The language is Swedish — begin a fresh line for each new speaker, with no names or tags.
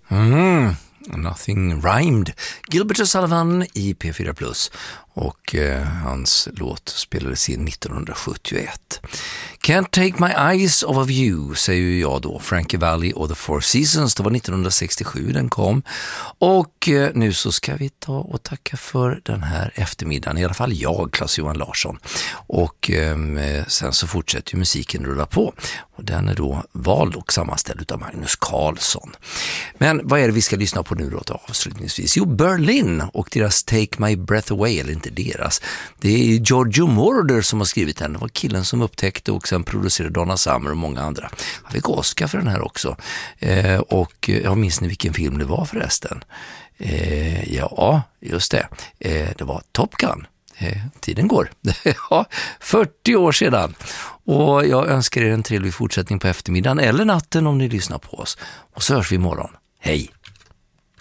Nothing Rhymed. Gilbert O'Sullivan i P4+. Och hans låt spelades in 1971. Can't take my eyes off of you, säger jag då. Frankie Valli och The Four Seasons. Det var 1967 den kom. Och nu så ska vi ta och tacka för den här eftermiddagen. I alla fall jag, Claes-Johan Larsson. Och sen så fortsätter ju musiken rulla på. Och den är då vald och sammanställd av Magnus Carlsson. Men vad är det vi ska lyssna på nu då avslutningsvis? Jo, Berlin och deras Take My Breath Away, eller inte deras. Det är Giorgio Moroder som har skrivit den. Det var killen som upptäckte och sen producerade Donna Summer och många andra. Han fick Oscar för den här också. Och jag minns ni vilken film det var förresten? Ja, just det. Det var Top Gun. Tiden går. Ja, 40 år sedan. Och jag önskar er en trevlig fortsättning på eftermiddagen eller natten om ni lyssnar på oss. Och så hörs vi imorgon. Hej!